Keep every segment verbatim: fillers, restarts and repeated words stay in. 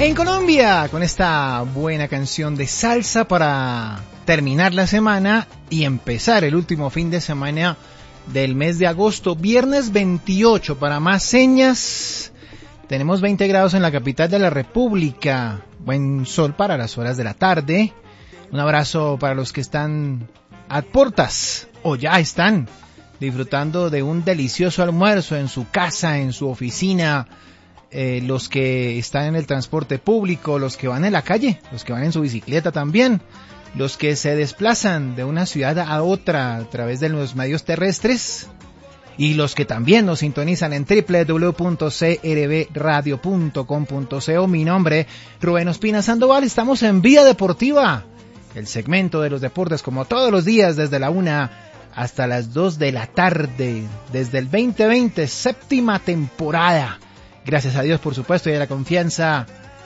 En Colombia, con esta buena canción de salsa para terminar la semana y empezar el último fin de semana del mes de agosto, viernes veintiocho, para más señas. Tenemos veinte grados en la capital de la República, buen sol para las horas de la tarde. Un abrazo para los que están a puertas o ya están disfrutando de un delicioso almuerzo en su casa, en su oficina. Eh, los que están en el transporte público, los que van en la calle, los que van en su bicicleta también, los que se desplazan de una ciudad a otra a través de los medios terrestres y los que también nos sintonizan en doble u doble u doble u punto c r b radio punto com punto co. Mi nombre, Rubén Ospina Sandoval, estamos en Vida Deportiva, el segmento de los deportes como todos los días desde la una hasta las dos de la tarde, desde el veinte veinte, séptima temporada. Gracias a Dios, por supuesto, y a la confianza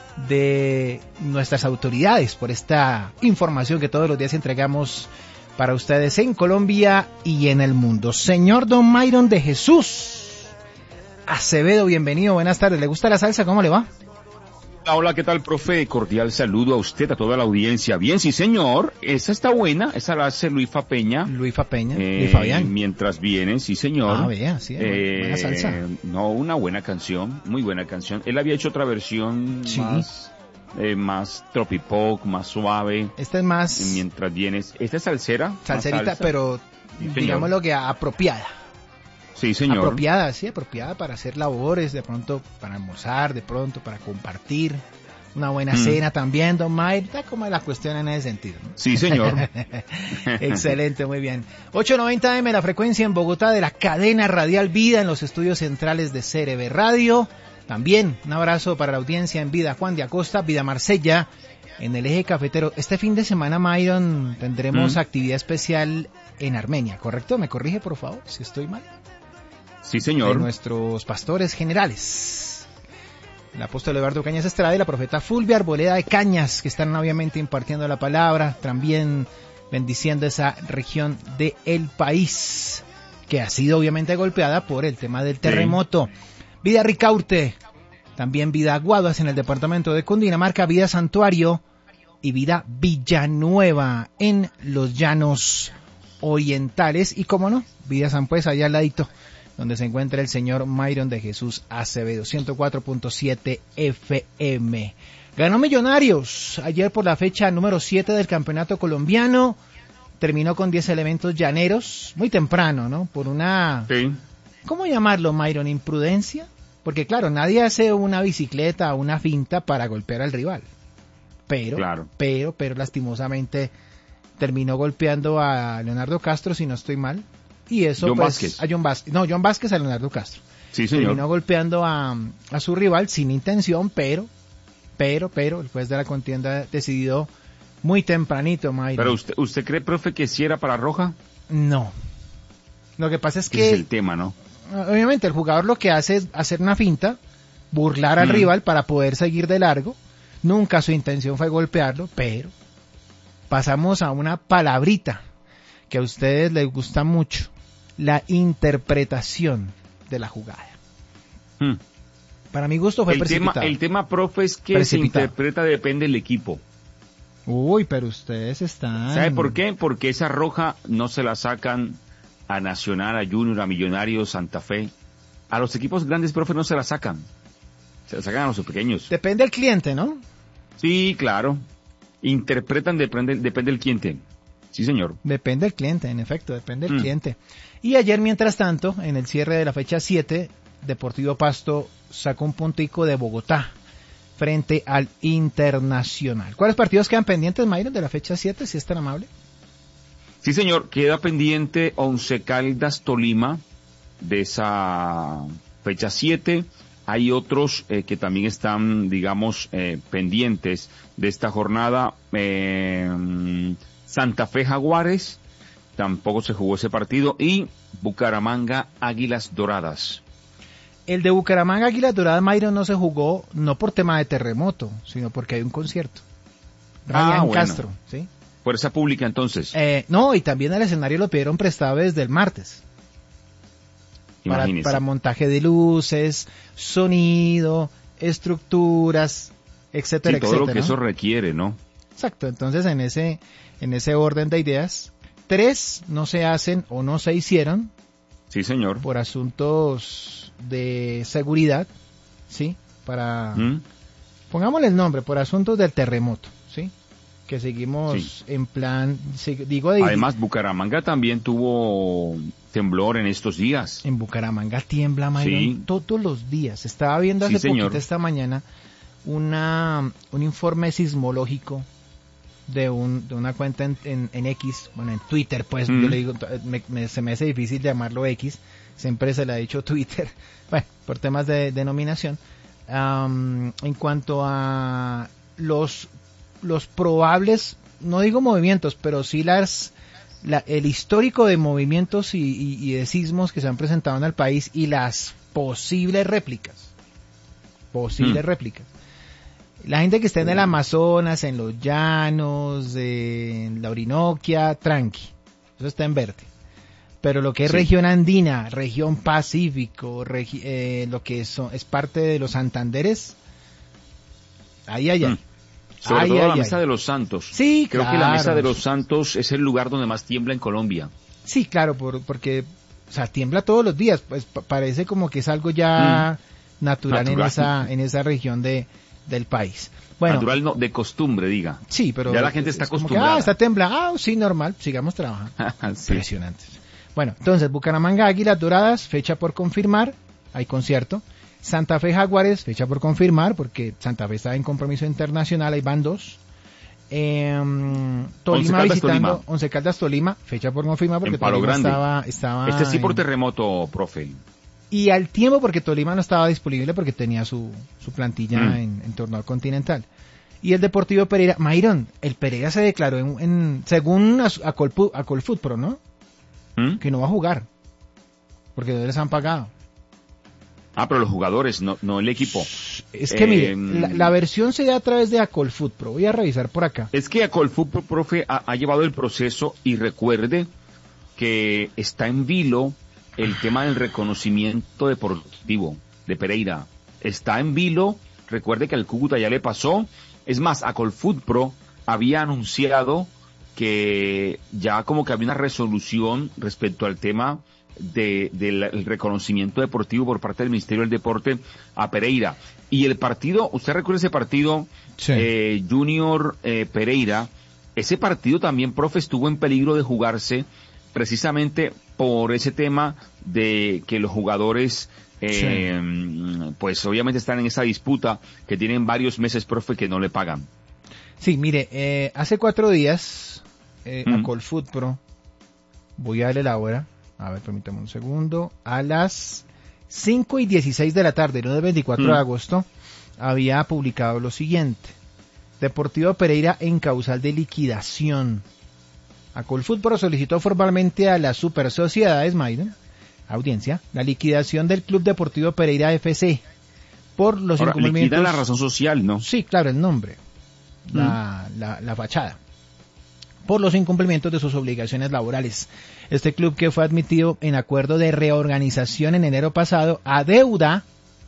de nuestras autoridades por esta información que todos los días entregamos para ustedes en Colombia y en el mundo. Señor Don Myron de Jesús Acevedo, bienvenido, buenas tardes. ¿Le gusta la salsa? ¿Cómo le va? Hola, hola, ¿qué tal, profe? Cordial saludo a usted, a toda la audiencia. Bien, sí, señor, esa está buena, esa la hace Luifa Peña. Luifa Peña, eh, Luis Fabián. Mientras viene, sí, señor. Ah, vea, sí, eh, buena salsa. No, una buena canción, muy buena canción. Él había hecho otra versión sí. más, eh, más tropipop, más suave. Esta es más... Mientras vienes, esta es salsera. Salserita, salsa. pero sí, digamos lo que apropiada. Sí, señor. Apropiada, sí, apropiada para hacer labores, de pronto para almorzar, de pronto para compartir. Una buena mm. cena también, Don Mayr. Está como la cuestión en ese sentido, ¿no? Sí, señor. Excelente, muy bien. ocho noventa A M, la frecuencia en Bogotá de la cadena radial Vida, en los estudios centrales de C R B Radio. También un abrazo para la audiencia en Vida Juan de Acosta, Vida Marsella, en el eje cafetero. Este fin de semana, Mayron, tendremos mm. actividad especial en Armenia, ¿correcto? ¿Me corrige, por favor, si estoy mal? Sí, señor. De nuestros pastores generales, el apóstol Eduardo Cañas Estrada y la profeta Fulvia Arboleda de Cañas, que están obviamente impartiendo la palabra, también bendiciendo esa región del país, que ha sido obviamente golpeada por el tema del terremoto. Sí. Vida Ricaurte, también Vida Aguadas en el departamento de Cundinamarca, Vida Santuario y Vida Villanueva en los llanos orientales. Y cómo no, Vida San Pues, allá al ladito, donde se encuentra el señor Myron de Jesús Acevedo, ciento cuatro punto siete F M. Ganó Millonarios ayer por la fecha número siete del campeonato colombiano, terminó con diez elementos llaneros, muy temprano, ¿no? Por una, sí. ¿Cómo llamarlo, Myron? ¿Imprudencia? Porque claro, nadie hace una bicicleta o una finta para golpear al rival, pero, claro. pero, pero lastimosamente terminó golpeando a Leonardo Castro, si no estoy mal. Y eso, John pues, Vázquez. a John Vázquez, no, John Vázquez a Leonardo Castro. Sí, señor. Terminó golpeando a, a su rival sin intención, pero, pero, pero, el juez de la contienda decidió muy tempranito, Mayra. Pero usted, ¿usted cree, profe, que si era para roja? No. Lo que pasa es que... Ese es el tema, ¿no? Obviamente el jugador lo que hace es hacer una finta, burlar al mm. rival para poder seguir de largo. Nunca su intención fue golpearlo, pero pasamos a una palabrita que a ustedes les gusta mucho: la interpretación de la jugada. Hmm. Para mi gusto fue el precipitado. Tema, el tema, profe, es que se interpreta, depende del equipo. Uy, pero ustedes están... ¿Sabe por qué? Porque esa roja no se la sacan a Nacional, a Junior, a Millonarios, Santa Fe. A los equipos grandes, profe, no se la sacan. Se la sacan a los pequeños. Depende del cliente, ¿no? Sí, claro. Interpretan, depende, depende del cliente. Sí, señor. Depende del cliente, en efecto, depende del mm. cliente. Y ayer, mientras tanto, en el cierre de la fecha siete, Deportivo Pasto sacó un puntico de Bogotá frente al Internacional. ¿Cuáles partidos quedan pendientes, Mayron, de la fecha siete, si es tan amable? Sí, señor, queda pendiente Once Caldas Tolima de esa fecha siete. Hay otros eh, que también están, digamos, eh, pendientes de esta jornada. Eh, Santa Fe Jaguares, tampoco se jugó ese partido. Y Bucaramanga Águilas Doradas. El de Bucaramanga Águilas Doradas, Mayron, no se jugó, no por tema de terremoto, sino porque hay un concierto. Ryan ah, bueno. Castro, ¿sí? Fuerza pública, entonces. Eh, no, y también el escenario lo pidieron prestado desde el martes. Para, para montaje de luces, sonido, estructuras, etcétera, sí, todo etcétera. lo que eso requiere, ¿no? Exacto, entonces en ese, en ese orden de ideas, tres no se hacen o no se hicieron. Sí, señor. Por asuntos de seguridad, ¿sí? Para, ¿Mm? pongámosle el nombre, por asuntos del terremoto, ¿sí? Que seguimos sí. en plan, digo... De, Además, Bucaramanga también tuvo temblor en estos días. En Bucaramanga tiembla, Mayron, sí. todos los días. Estaba viendo hace sí, poquito esta mañana una un informe sismológico de un de una cuenta en, en, en X, bueno, en Twitter, pues, mm. yo le digo, me, me, se me hace difícil llamarlo X, siempre se le ha dicho Twitter, bueno, por temas de denominación, um, en cuanto a los los probables, no digo movimientos, pero sí las la, el histórico de movimientos y, y, y de sismos que se han presentado en el país y las posibles réplicas, posibles mm. réplicas. La gente que está en el Amazonas, en los llanos, en la Orinoquia, tranqui, eso está en verde. Pero lo que es sí. región andina, región Pacífico, regi eh, lo que es, es parte de los Santanderes, ahí, ahí, ahí. Mm. Sobre ay, todo ay, la ay. Mesa de los Santos. Sí, Creo claro. que la Mesa de los Santos es el lugar donde más tiembla en Colombia. Sí, claro, por, porque, o sea, tiembla todos los días, pues parece como que es algo ya mm. natural, natural en esa, en esa región de, del país. Bueno, natural no, de costumbre, diga. Sí, pero ya la gente está acostumbrada. Que, ah, está temblando. Ah, sí, normal, sigamos trabajando. sí. Impresionante. Bueno, entonces, Bucaramanga Águilas Doradas, fecha por confirmar, hay concierto. Santa Fe Jaguares, fecha por confirmar, porque Santa Fe está en compromiso internacional, ahí van dos. Eh, Tolima Once visitando Tolima. Once Caldas Tolima, fecha por confirmar, porque Palo Tolima Grande. estaba, estaba Este sí por en... terremoto, profe. Y al tiempo, porque Tolima no estaba disponible porque tenía su, su plantilla mm. en, en torneo continental. Y el Deportivo Pereira, Mayron, el Pereira se declaró en, en según a, a, Colpu, a Colfutpro, ¿no? ¿Mm? Que no va a jugar, porque no les han pagado. Ah, pero los jugadores, no, no el equipo. Es que eh, mire, la, la versión se da a través de Acolfutpro. Voy a revisar por acá. Es que Acolfutpro, profe, ha, ha llevado el proceso y recuerde que está en vilo el tema del reconocimiento deportivo de Pereira. Está en vilo, recuerde que al Cúcuta ya le pasó. Es más, Acolfutpro había anunciado que ya como que había una resolución respecto al tema de, del reconocimiento deportivo por parte del Ministerio del Deporte a Pereira. Y el partido, ¿usted recuerda ese partido? Sí. Eh, Junior eh, Pereira, ese partido también, profe, estuvo en peligro de jugarse precisamente por ese tema de que los jugadores eh, sí. pues obviamente están en esa disputa que tienen varios meses, profe, que no le pagan. Sí, mire, eh, hace cuatro días eh, mm. a Colfutpro, voy a darle la hora, a ver, permítame un segundo, a las cinco y dieciséis de la tarde, no del veinticuatro mm. de agosto, había publicado lo siguiente: Deportivo Pereira en causal de liquidación. Acolfutpro solicitó formalmente a las super sociedades, Mayron, audiencia, la liquidación del Club Deportivo Pereira F C por los Ahora, incumplimientos. Liquida la razón social, ¿no? Sí, claro, el nombre, la, mm. la, la fachada, por los incumplimientos de sus obligaciones laborales. Este club, que fue admitido en acuerdo de reorganización en enero pasado, adeuda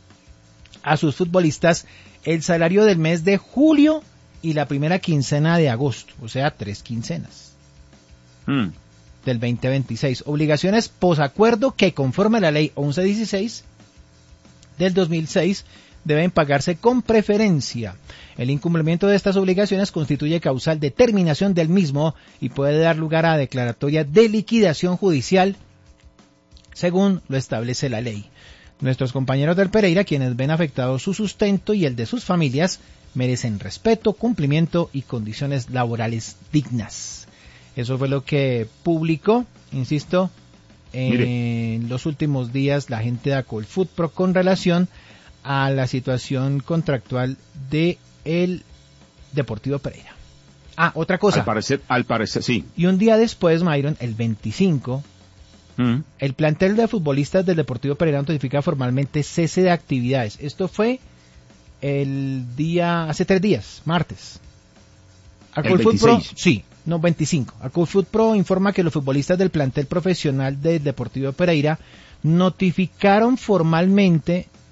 a sus futbolistas el salario del mes de julio y la primera quincena de agosto, o sea, tres quincenas mm. del veinte veintiséis. Obligaciones posacuerdo que, conforme a la ley once dieciséis del dos mil seis, deben pagarse con preferencia. El incumplimiento de estas obligaciones constituye causal de terminación del mismo y puede dar lugar a declaratoria de liquidación judicial, según lo establece la ley. Nuestros compañeros del Pereira, quienes ven afectado su sustento y el de sus familias, merecen respeto, cumplimiento y condiciones laborales dignas. Eso fue lo que publicó, insisto, en Mire. los últimos días la gente de Acolfutpro con relación a la situación contractual de el Deportivo Pereira. Ah, otra cosa. Al parecer, al parecer, sí. Y un día después, Mayron, el veinticinco, mm. el plantel de futbolistas del Deportivo Pereira notifica formalmente cese de actividades. Esto fue el día, hace tres días, martes. Acolfutpro, sí, no, veinticinco. Acolfutpro informa que los futbolistas del plantel profesional del Deportivo Pereira notificaron formalmente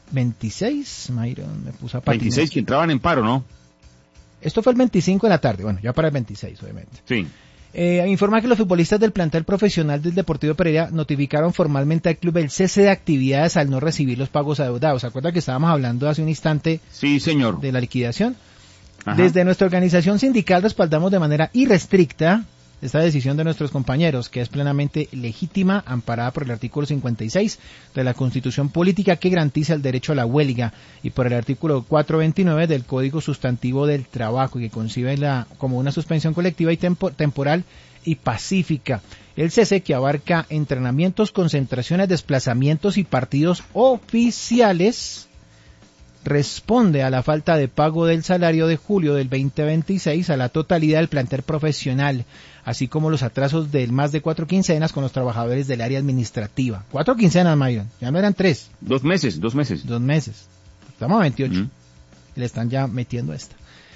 veintiséis, Myron, me puso a patinar. veintiséis que entraban en paro, ¿no? Esto fue el veinticinco de la tarde, bueno, ya para el veintiséis, obviamente. Sí. Eh, informa que los futbolistas del plantel profesional del Deportivo Pereira notificaron formalmente al club el cese de actividades al no recibir los pagos adeudados. ¿Se acuerda que estábamos hablando hace un instante? Sí, señor. De la liquidación. Ajá. Desde nuestra organización sindical respaldamos de manera irrestricta esta decisión de nuestros compañeros, que es plenamente legítima, amparada por el artículo cincuenta y seis de la Constitución Política, que garantiza el derecho a la huelga, y por el artículo cuatrocientos veintinueve del Código Sustantivo del Trabajo, que concibe la, como una suspensión colectiva y tempo, temporal y pacífica. El cese, que abarca entrenamientos, concentraciones, desplazamientos y partidos oficiales, responde a la falta de pago del salario de julio del veinte veintiséis a la totalidad del plantel profesional, así como los atrasos de más de cuatro quincenas con los trabajadores del área administrativa. Cuatro quincenas, Myron, ya no eran tres. Dos meses, dos meses. Dos meses. Estamos a veintiocho. Mm. Le están ya metiendo esta.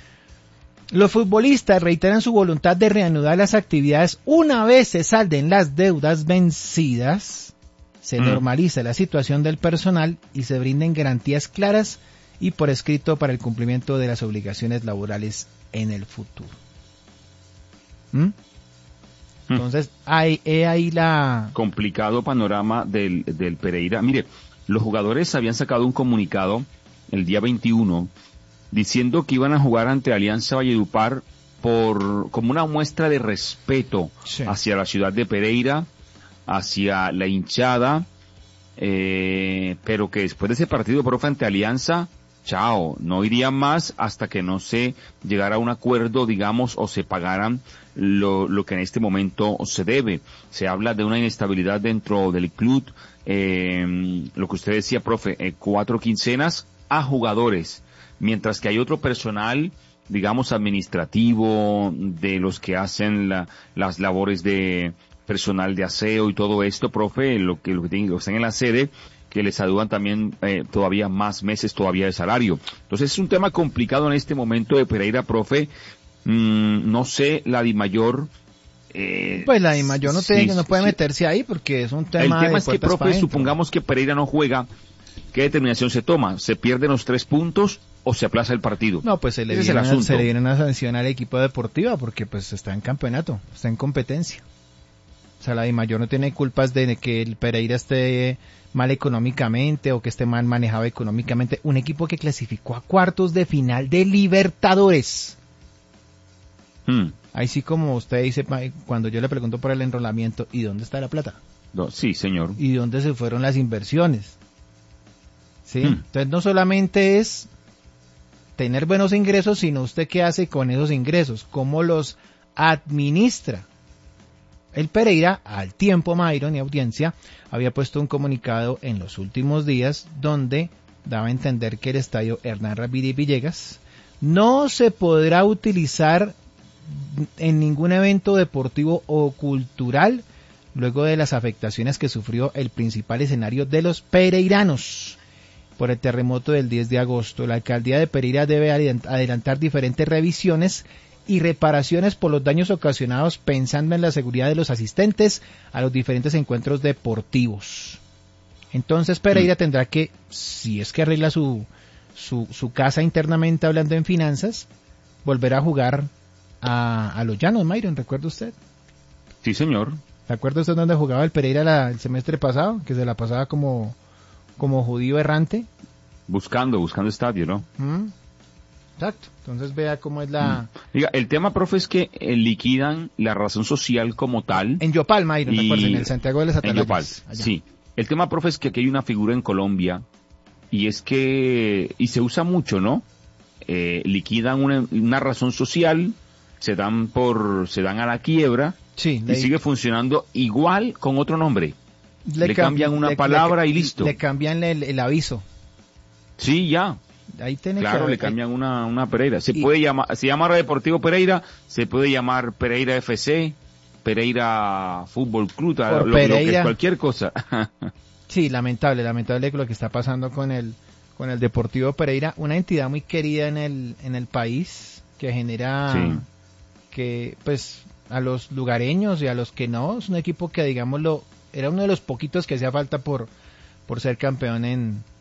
Los futbolistas reiteran su voluntad de reanudar las actividades una vez se salden las deudas vencidas, se mm. normalice la situación del personal y se brinden garantías claras y por escrito para el cumplimiento de las obligaciones laborales en el futuro. ¿Mm? Entonces, hay, hay ahí la... Complicado panorama del, del Pereira. Mire, los jugadores habían sacado un comunicado el día veintiuno diciendo que iban a jugar ante Alianza Valledupar por como una muestra de respeto sí. hacia la ciudad de Pereira, hacia la hinchada, eh, pero que después de ese partido, profe, ante Alianza, chao, no irían más hasta que no se llegara a un acuerdo, digamos, o se pagaran lo, lo que en este momento se debe. Se habla de una inestabilidad dentro del club, eh, lo que usted decía, profe, eh, cuatro quincenas a jugadores, mientras que hay otro personal, digamos, administrativo, de los que hacen la, las labores de personal de aseo y todo esto, profe, lo que, lo que tienen, lo que están en la sede, que les adeudan también eh, todavía más meses todavía de salario. Entonces es un tema complicado en este momento de Pereira, profe. Mm, no sé, la DIMAYOR... Eh, pues la DIMAYOR no, sí, no puede sí. meterse ahí porque es un tema. El tema de es que, profe, supongamos que Pereira no juega, ¿qué determinación se toma? ¿Se pierden los tres puntos o se aplaza el partido? No, pues se le, viene, una, se le viene una sanción al equipo deportivo porque pues está en campeonato, está en competencia. O sea, la DIMAYOR no tiene culpas de que el Pereira esté mal económicamente o que esté mal manejado económicamente. Un equipo que clasificó a cuartos de final de Libertadores. Hmm. Ahí sí, como usted dice, cuando yo le pregunto por el enrolamiento, ¿y dónde está la plata? No, sí, señor. ¿Y dónde se fueron las inversiones? ¿Sí? Hmm. Entonces no solamente es tener buenos ingresos, sino usted qué hace con esos ingresos, cómo los administra. El Pereira, al tiempo, Myron y audiencia, había puesto un comunicado en los últimos días donde daba a entender que el estadio Hernán Ramírez Villegas no se podrá utilizar en ningún evento deportivo o cultural luego de las afectaciones que sufrió el principal escenario de los pereiranos por el terremoto del diez de agosto. La alcaldía de Pereira debe adelantar diferentes revisiones y reparaciones por los daños ocasionados pensando en la seguridad de los asistentes a los diferentes encuentros deportivos. Entonces Pereira mm. tendrá que, si es que arregla su, su, su casa internamente hablando en finanzas, volver a jugar a, a los Llanos, Myron, ¿recuerda usted? Sí, señor. ¿Recuerda usted dónde jugaba el Pereira la, el semestre pasado? Que se la pasaba como, como judío errante. Buscando, buscando estadio, ¿no? ¿Mm? Exacto, entonces vea cómo es la... Diga, el tema, profe, es que eh, liquidan la razón social como tal. En Yopal, Myron, y... recuerden, en el Santiago de las Atalayas. En Yopal, allá. Sí. El tema, profe, es que aquí hay una figura en Colombia, y es que, y se usa mucho, ¿no? Eh, liquidan una, una razón social, se dan por, se dan a la quiebra, sí, y le... sigue funcionando igual con otro nombre. Le, le cambian una le, palabra le, y listo. Le cambian el, el aviso. Sí, ya. Ahí tiene claro, que... le cambian una, una Pereira. Se y... puede llamar, se llama Deportivo Pereira, se puede llamar Pereira F C, Pereira Fútbol Club, lo, lo que cualquier cosa. Sí, lamentable, lamentable lo que está pasando con el, con el Deportivo Pereira, una entidad muy querida en el, en el país, que genera, sí. que, pues, a los lugareños y a los que no, es un equipo que, digámoslo, era uno de los poquitos que hacía falta por, por ser campeón en,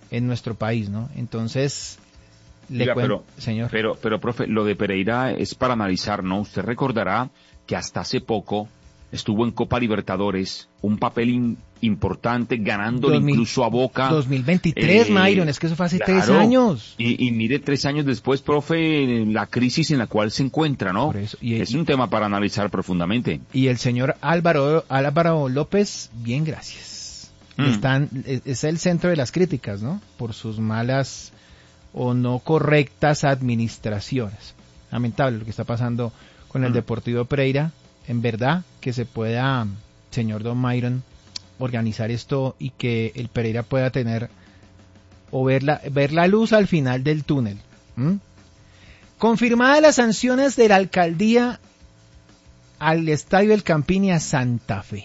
en nuestro país, ¿no? Entonces, le Mira, cuento, pero, señor. Pero, pero, profe, lo de Pereira es para analizar, ¿no? Usted recordará que hasta hace poco estuvo en Copa Libertadores, un papel in, importante, ganándole dos mil, incluso a Boca. dos mil veintitrés, eh, Myron, es que eso fue hace claro, tres años. Y, y mire, tres años después, profe, la crisis en la cual se encuentra, ¿no? Por eso, y, es y, un tema para analizar profundamente. Y el señor Álvaro, Álvaro López, bien, gracias. Mm. Están, es, es el centro de las críticas, ¿no? Por sus malas o no correctas administraciones. Lamentable lo que está pasando con el mm. Deportivo Pereira. En verdad que se pueda, señor Don Myron, organizar esto y que el Pereira pueda tener o ver la, ver la luz al final del túnel. ¿Mm? Confirmadas las sanciones de la alcaldía al Estadio El Campín y a Santa Fe.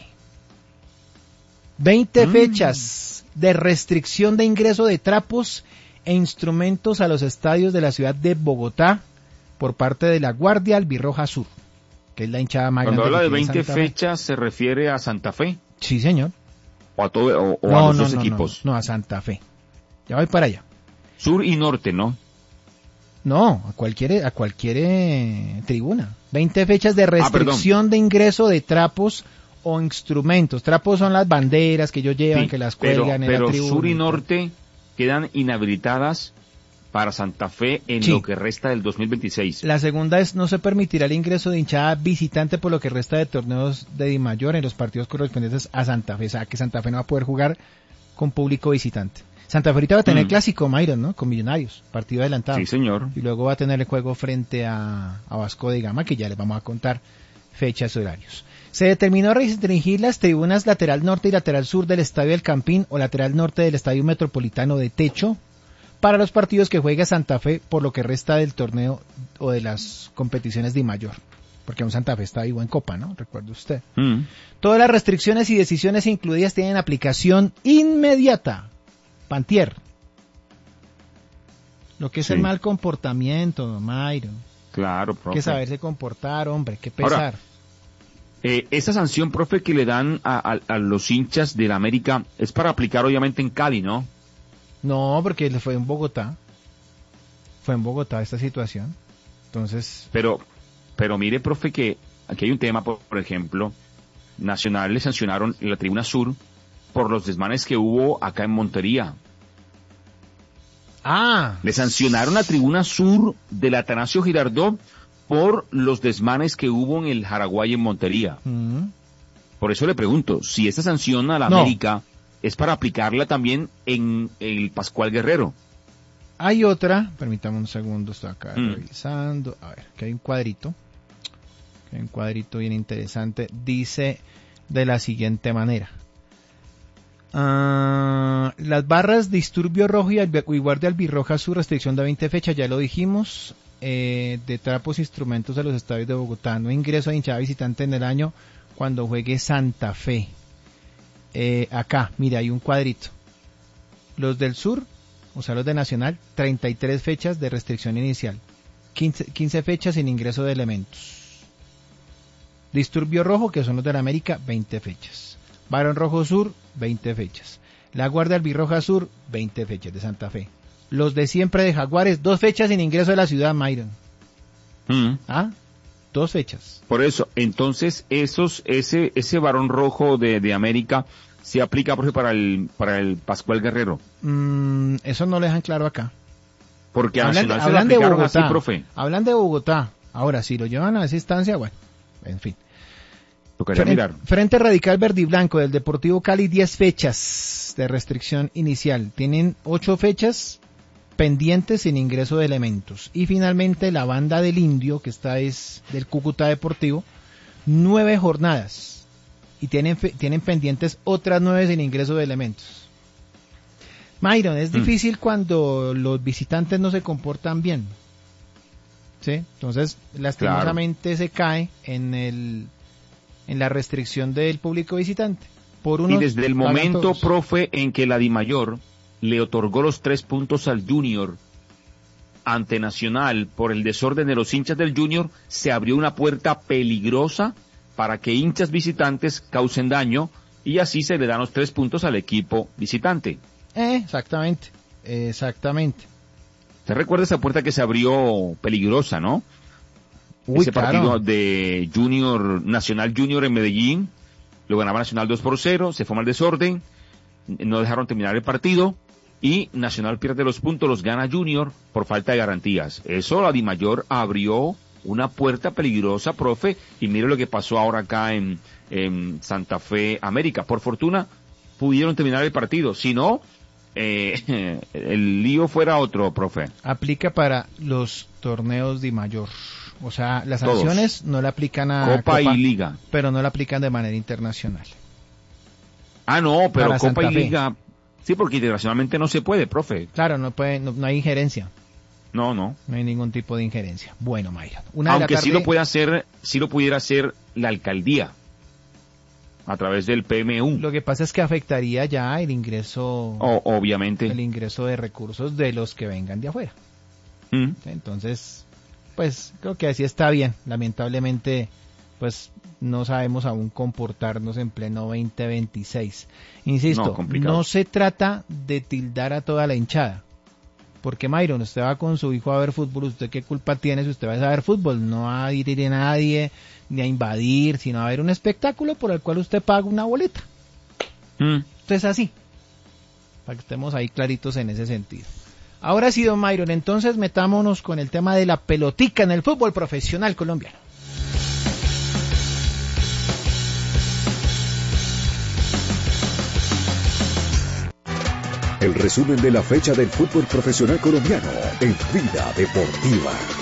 veinte mm. fechas de restricción de ingreso de trapos e instrumentos a los estadios de la ciudad de Bogotá por parte de la Guardia Albirroja Sur, que es la hinchada más grande. Cuando habla de veinte fechas, ¿se refiere a Santa Fe? Sí, señor. ¿O a, todo, o, o no, a los no, dos no, equipos? No, no, a Santa Fe. Ya voy para allá. Sur y norte, ¿no? No, a cualquier, a cualquier eh, tribuna. veinte fechas de restricción ah, de ingreso de trapos o instrumentos. Trapos son las banderas que ellos llevan, sí, que las cuelgan pero, en pero la tribuna. Pero sur y norte quedan inhabilitadas para Santa Fe en sí. lo que resta del dos mil veintiséis. La segunda es, no se permitirá el ingreso de hinchada visitante por lo que resta de torneos de Dimayor en los partidos correspondientes a Santa Fe. O sea, que Santa Fe no va a poder jugar con público visitante. Santa Fe ahorita va a tener mm. clásico, Myron, ¿no? Con Millonarios, partido adelantado. Sí, señor. Y luego va a tener el juego frente a, a Vasco de Gama, que ya les vamos a contar fechas y horarios. Se determinó restringir las tribunas lateral norte y lateral sur del Estadio El Campín o lateral norte del Estadio Metropolitano de Techo para los partidos que juegue Santa Fe por lo que resta del torneo o de las competiciones de Mayor, porque un Santa Fe está vivo en Copa, ¿no? Recuerde usted. Mm. Todas las restricciones y decisiones incluidas tienen aplicación inmediata. Pantier. Lo que es sí. el mal comportamiento, Myron. Claro, profe. Que saberse comportar, hombre, qué pesar. Ahora, eh, esa sanción, profe, que le dan a, a, a los hinchas de la América es para aplicar obviamente en Cali, ¿no? No, porque fue en Bogotá. Fue en Bogotá esta situación. Entonces... Pero, pero mire, profe, que aquí hay un tema, por, por ejemplo, Nacional le sancionaron en la Tribuna Sur por los desmanes que hubo acá en Montería. Ah. Le sancionaron la Tribuna Sur del Atanasio Girardot por los desmanes que hubo en el Jaraguay en Montería. Mm. Por eso le pregunto, si esta sanción a la no. América es para aplicarla también en el Pascual Guerrero. Hay otra, permítame un segundo, estoy acá mm. revisando. A ver, que hay un cuadrito. Que hay un cuadrito bien interesante. Dice de la siguiente manera. Uh, las barras Disturbio Rojo y, y Guardia Albirroja Sur, restricción de veinte fechas, ya lo dijimos. Eh, de trapos e instrumentos a los estadios de Bogotá. No ingreso a hinchada visitante en el año cuando juegue Santa Fe. Eh, acá, mira, hay un cuadrito. Los del sur, o sea, los de Nacional, treinta y tres fechas de restricción inicial. quince, quince fechas sin ingreso de elementos. Disturbio Rojo, que son los de la América, veinte fechas. Barón Rojo Sur, veinte fechas. La Guardia Albirroja Sur, veinte fechas de Santa Fe. Los de siempre de Jaguares, dos fechas sin ingreso de la ciudad, Myron. Mm. ¿Ah? Dos fechas. Por eso, entonces, esos, ese, ese Barón Rojo de, de América se aplica, por ejemplo, para el, para el Pascual Guerrero. Mm, eso no lo dejan claro acá. Porque a hablan, Nacional hablan se de Bogotá, así, profe. Hablan de Bogotá. Ahora, si lo llevan a esa instancia, bueno, en fin. Tocaría Frente, mirar. Frente Radical Verde y Blanco del Deportivo Cali, diez fechas de restricción inicial. Tienen ocho fechas pendientes sin ingreso de elementos. Y finalmente la Banda del Indio, que esta es del Cúcuta Deportivo, nueve jornadas. Y tienen, tienen pendientes otras nueve sin ingreso de elementos. Myron, es mm. difícil cuando los visitantes no se comportan bien. ¿Sí? Entonces, lastimosamente claro. se cae en el en la restricción del público visitante. Por unos, y desde el momento, profe, en que la Dimayor le otorgó los tres puntos al Junior ante Nacional por el desorden de los hinchas del Junior, se abrió una puerta peligrosa para que hinchas visitantes causen daño y así se le dan los tres puntos al equipo visitante. Eh, exactamente. Exactamente. ¿Te recuerda esa puerta que se abrió peligrosa, no? Uy, Ese claro. partido de Junior, Nacional Junior en Medellín, lo ganaba Nacional dos por cero, se forma el desorden, no dejaron terminar el partido, y Nacional pierde los puntos, los gana Junior por falta de garantías. Eso la Dimayor abrió una puerta peligrosa, profe, y mire lo que pasó ahora acá en, en Santa Fe América. Por fortuna, pudieron terminar el partido, si no, eh, el lío fuera otro, profe. Aplica para los torneos de mayor. O sea, las sanciones Todos. no le aplican a Copa, Copa y Liga. Pero no le aplican de manera internacional. Ah, no, pero para Copa Santa y Fe. Liga, sí, porque internacionalmente no se puede, profe. Claro, no puede, no, no hay injerencia. No, no. No hay ningún tipo de injerencia. Bueno, Mayra. Una Aunque de la tarde... sí lo puede hacer, sí lo pudiera hacer la alcaldía a través del P M U. Lo que pasa es que afectaría ya el ingreso, o, obviamente, el ingreso de recursos de los que vengan de afuera. ¿Mm? Entonces, pues creo que así está bien. Lamentablemente, pues no sabemos aún comportarnos en pleno veinte veintiséis. Insisto, no, no se trata de tildar a toda la hinchada. Porque Myron, usted va con su hijo a ver fútbol, ¿usted qué culpa tiene si usted va a ver fútbol? No a ir a nadie, ni a invadir, sino a ver un espectáculo por el cual usted paga una boleta. Mm. Esto es así, para que estemos ahí claritos en ese sentido. Ahora sí, don Myron, entonces metámonos con el tema de la pelotica en el fútbol profesional colombiano. El resumen de la fecha del fútbol profesional colombiano en Vida Deportiva.